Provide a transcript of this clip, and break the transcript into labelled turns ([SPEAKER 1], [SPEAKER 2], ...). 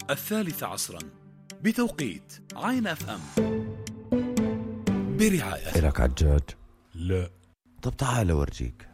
[SPEAKER 1] 13 بتوقيت عين اف ام برعاية.
[SPEAKER 2] إلك عجاج؟
[SPEAKER 1] لا.
[SPEAKER 2] طب تعال أورجيك.